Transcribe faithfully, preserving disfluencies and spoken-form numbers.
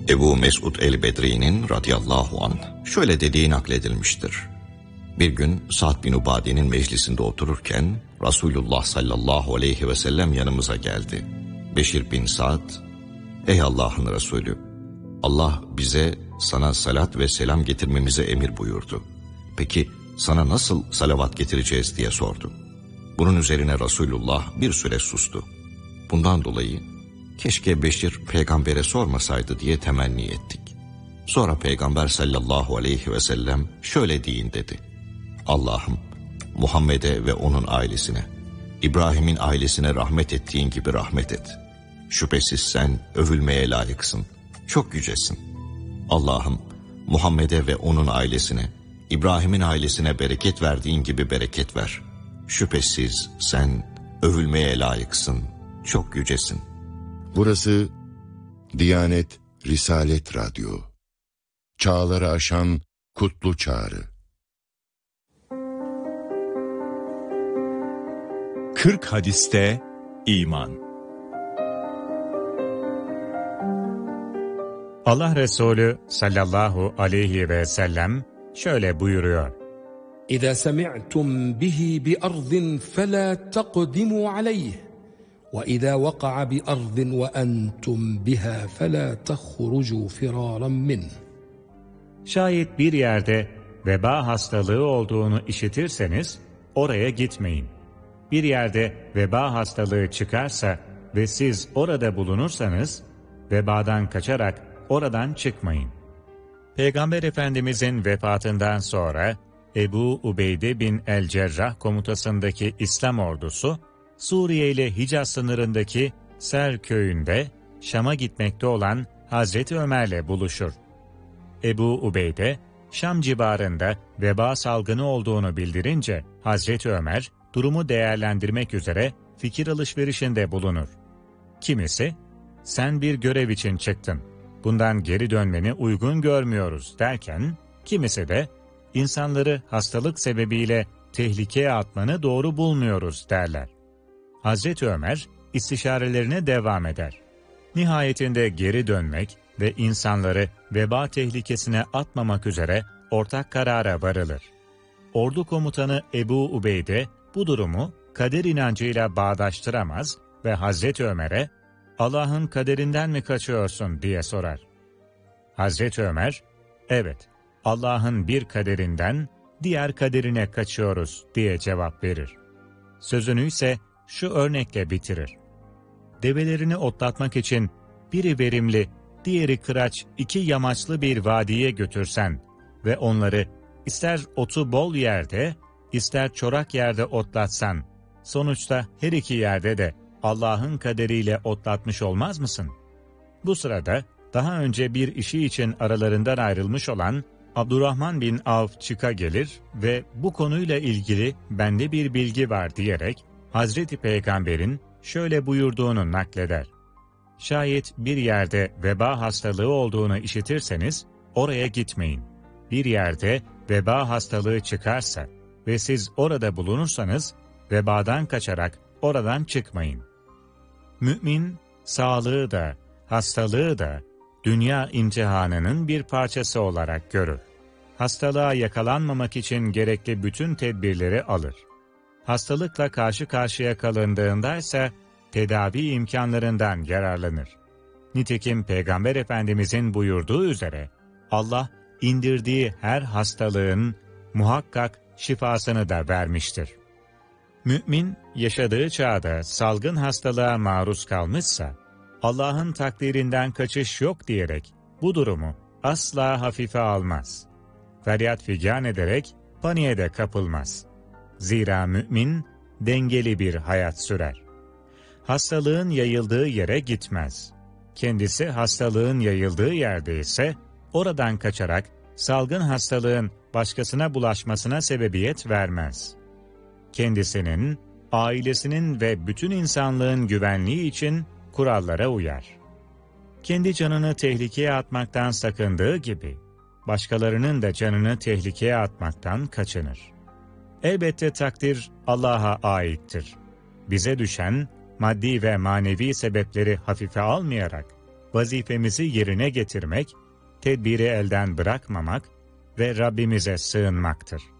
Ebu Mesud el-Bedri'nin radıyallahu anh şöyle dediği nakledilmiştir. Bir gün Sa'd bin Ubade'nin meclisinde otururken Resulullah sallallahu aleyhi ve sellem yanımıza geldi. Beşir bin Sa'd, ''Ey Allah'ın Resulü, Allah bize sana salat ve selam getirmemize emir buyurdu. Peki sana nasıl salavat getireceğiz?'' diye sordu. Bunun üzerine Resulullah bir süre sustu. Bundan dolayı keşke Beşir peygambere sormasaydı diye temenni ettik. Sonra peygamber sallallahu aleyhi ve sellem şöyle deyin dedi. Allah'ım Muhammed'e ve onun ailesine, İbrahim'in ailesine rahmet ettiğin gibi rahmet et. Şüphesiz sen övülmeye layıksın, çok yücesin. Allah'ım Muhammed'e ve onun ailesine, İbrahim'in ailesine bereket verdiğin gibi bereket ver. Şüphesiz sen övülmeye layıksın, çok yücesin. Burası Diyanet Risalet Radyo. Çağları aşan kutlu çağrı. kırk hadiste iman. Allah Resulü sallallahu aleyhi ve sellem şöyle buyuruyor. İzâ semi'tum bihi bi ardin felâ taqdimu aleyh ve izâ vaka'a bi ardin ve entum biha felâ tehrucu firâran min. Şayet bir yerde veba hastalığı olduğunu işitirseniz oraya gitmeyin. Bir yerde veba hastalığı çıkarsa ve siz orada bulunursanız vebadan kaçarak oradan çıkmayın. Peygamber Efendimizin vefatından sonra Ebu Ubeyde bin el-Cerrah komutasındaki İslam ordusu Suriye ile Hicaz sınırındaki Ser köyünde Şam'a gitmekte olan Hazreti Ömer'le buluşur. Ebu Ubeyde Şam civarında veba salgını olduğunu bildirince Hazreti Ömer durumu değerlendirmek üzere fikir alışverişinde bulunur. Kimisi, sen bir görev için çıktın, bundan geri dönmeni uygun görmüyoruz derken, kimisi de insanları hastalık sebebiyle tehlikeye atmanı doğru bulmuyoruz derler. Hazreti Ömer istişarelerine devam eder. Nihayetinde geri dönmek ve insanları veba tehlikesine atmamak üzere ortak karara varılır. Ordu komutanı Ebu Ubeyde bu durumu kader inancıyla bağdaştıramaz ve Hazreti Ömer'e Allah'ın kaderinden mi kaçıyorsun diye sorar. Hazreti Ömer, evet Allah'ın bir kaderinden diğer kaderine kaçıyoruz diye cevap verir. Sözünü ise şu örnekle bitirir. Develerini otlatmak için biri verimli, diğeri kıraç iki yamaçlı bir vadiye götürsen ve onları ister otu bol yerde, ister çorak yerde otlatsan, sonuçta her iki yerde de Allah'ın kaderiyle otlatmış olmaz mısın? Bu sırada daha önce bir işi için aralarından ayrılmış olan Abdurrahman bin Avf çıka gelir ve bu konuyla ilgili bende bir bilgi var diyerek Hazreti Peygamber'in şöyle buyurduğunu nakleder. Şayet bir yerde veba hastalığı olduğunu işitirseniz oraya gitmeyin. Bir yerde veba hastalığı çıkarsa ve siz orada bulunursanız vebadan kaçarak oradan çıkmayın. Mümin, sağlığı da, hastalığı da dünya imtihanının bir parçası olarak görür. Hastalığa yakalanmamak için gerekli bütün tedbirleri alır. Hastalıkla karşı karşıya kalındığında ise tedavi imkanlarından yararlanır. Nitekim Peygamber Efendimizin buyurduğu üzere Allah indirdiği her hastalığın muhakkak şifasını da vermiştir. Mümin yaşadığı çağda salgın hastalığa maruz kalmışsa Allah'ın takdirinden kaçış yok diyerek bu durumu asla hafife almaz. Feryat figan ederek paniğe de kapılmaz. Zira mümin dengeli bir hayat sürer. Hastalığın yayıldığı yere gitmez. Kendisi hastalığın yayıldığı yerde ise oradan kaçarak salgın hastalığın başkasına bulaşmasına sebebiyet vermez. Kendisinin, ailesinin ve bütün insanlığın güvenliği için kurallara uyar. Kendi canını tehlikeye atmaktan sakındığı gibi, başkalarının da canını tehlikeye atmaktan kaçınır. Elbette takdir Allah'a aittir. Bize düşen, maddi ve manevi sebepleri hafife almayarak, vazifemizi yerine getirmek, tedbiri elden bırakmamak ve Rabbimize sığınmaktır.